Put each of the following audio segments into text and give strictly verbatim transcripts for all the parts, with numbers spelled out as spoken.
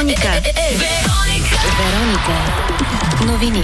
Вероника. Вероника. Новини.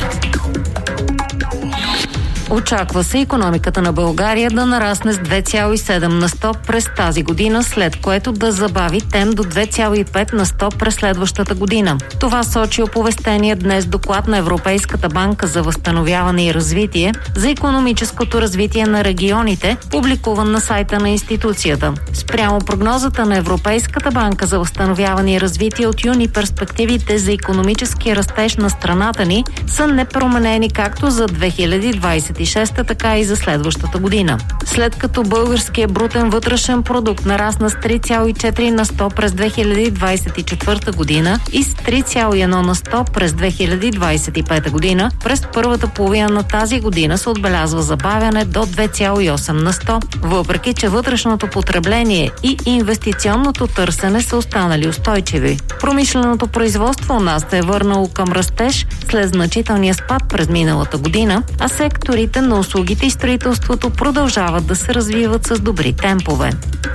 Очаква се икономиката на България да нарасне с две цяло и седем на сто през тази година, след което да забави темп до две цяло и пет на сто през следващата година. Това сочи оповестения днес доклад на Европейската банка за възстановяване и развитие за икономическото развитие на регионите, публикуван на сайта на институцията. Спрямо прогнозата на Европейската банка за възстановяване и развитие от юни, перспективите за икономически растеж на страната ни са непроменени както за две хиляди двадесет и шеста, така и за следващата година. След като българският брутен вътрешен продукт нарасна с три цяло и четири на сто през две хиляди двадесет и четвърта година и с три цяло и едно на сто през две хиляди двадесет и пета година, през първата половина на тази година се отбелязва забавяне до две цяло и осем на сто, въпреки че вътрешното потребление и инвестиционното търсене са останали устойчиви. Промишленото производство у нас се е върнало към растеж след значителния спад през миналата година, а секторите на услугите и строителството продължават да се развиват с добри темпове.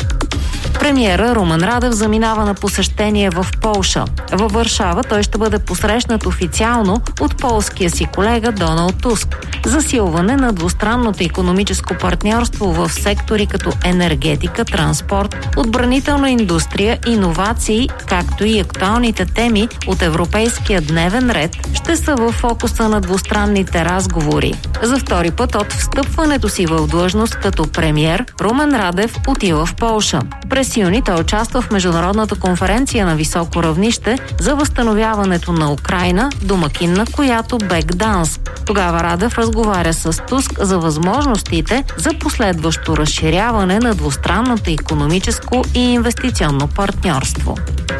Премиера Румен Радев заминава на посещение в Полша. Във Варшава той ще бъде посрещнат официално от полския си колега Доналд Туск. Засилване на двустранното икономическо партньорство в сектори като енергетика, транспорт, отбранителна индустрия, иновации, както и актуалните теми от европейския дневен ред, ще са в фокуса на двустранните разговори. За втори път от встъпването си в длъжност като премиер, Румен Радев отива в Полша. През юни той участва в международната конференция на високо равнище за възстановяването на Украйна, домакин на която бе Гданск. Тогава Радев разговаря с Туск за възможностите за последващо разширяване на двустранното икономическо и инвестиционно партньорство.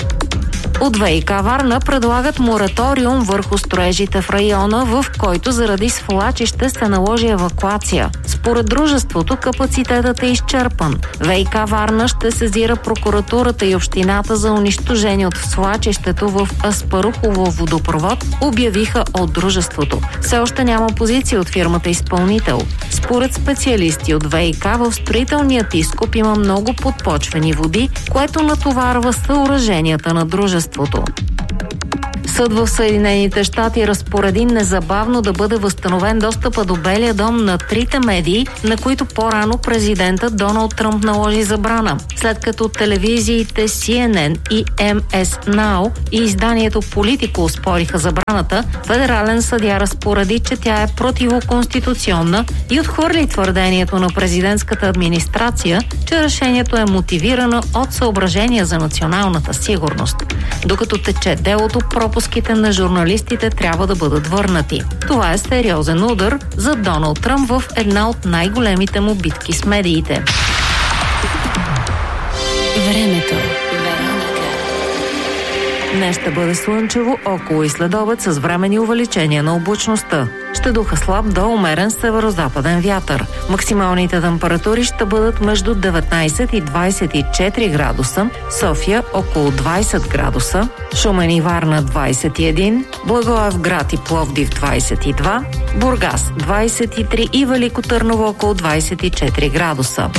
От ВиК Варна предлагат мораториум върху строежите в района, в който заради свлачище се наложи евакуация. Според дружеството капацитетът е изчерпан. ВиК Варна ще сезира прокуратурата и общината за унищожение от свлачището в Аспарухово водопровод, обявиха от дружеството. Все още няма позиция от фирмата изпълнител. Според специалисти от ВиК, в строителният изкоп има много подпочвени води, което натоварва съоръженията на дружеството. Съд в Съединените щати разпореди незабавно да бъде възстановен достъпа до Белия дом на трите медии, на които по-рано президентът Доналд Тръмп наложи забрана. След като телевизиите Си Ен Ен и Ем Ес Нау и изданието Политико оспориха забраната, федерален съдия разпореди, че тя е противоконституционна и отхвърли твърдението на президентската администрация, че решението е мотивирано от съображения за националната сигурност. Докато тече делото, пропуските на журналистите трябва да бъдат върнати. Това е сериозен удар за Доналд Тръмп в една от най-големите му битки с медиите. Времето. Днес ще бъде слънчево, около и следобед с временни увеличения на облачността. Ще духа слаб до умерен северозападен вятър. Максималните температури ще бъдат между деветнайсет и двайсет и четири градуса, София около двайсет градуса, Шумен и Варна двайсет и един, Благоевград и Пловдив двайсет и два, Бургас двайсет и три и Велико Търново около двайсет и четири градуса.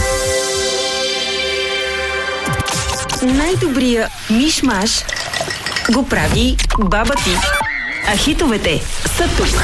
Най-добрия миш-маш го прави баба ти. А хитовете са тук.